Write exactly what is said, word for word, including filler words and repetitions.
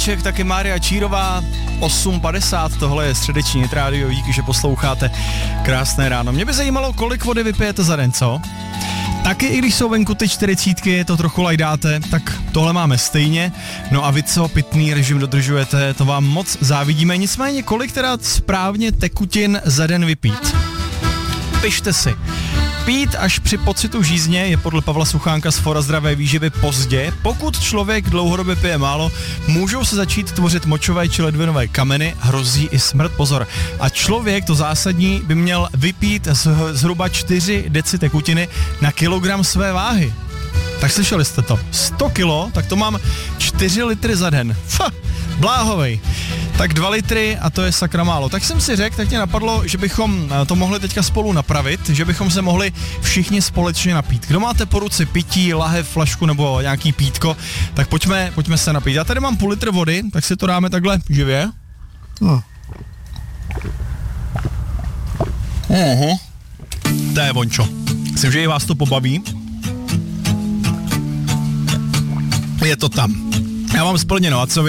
Vašek, taky Mária Čírová, osm padesát, tohle je středeční Hit Radio, díky, že posloucháte. Krásné ráno. Mě by zajímalo, kolik vody vypijete za den, co? Taky i když jsou venku ty čtyřicítky, to trochu lajdáte, tak tohle máme stejně. No a vy co, pitný režim dodržujete, to vám moc závidíme. Nicméně, kolik teda správně tekutin za den vypít? Pište si. Pít až při pocitu žízně je podle Pavla Suchánka z Fora zdravé výživy pozdě. Pokud člověk dlouhodobě pije málo, můžou se začít tvořit močové či ledvinové kameny, hrozí i smrt, pozor. A člověk, to zásadní, by měl vypít zhruba čtyři deci tekutiny na kilogram své váhy. Tak slyšeli jste to. sto kilo, tak to mám čtyři litry za den. Fa, bláhovej. Tak dva litry a to je sakra málo. Tak jsem si řekl, tak mě napadlo, že bychom to mohli teďka spolu napravit, že bychom se mohli všichni společně napít. Kdo máte po ruce pití, lahev, flašku nebo nějaký pítko, tak pojďme, pojďme se napít. Já tady mám půl litr vody, tak si to dáme takhle živě. No. Uh-huh. To je vončo. Myslím, že i vás to pobaví. Je to tam. Já mám splněno, a co vy?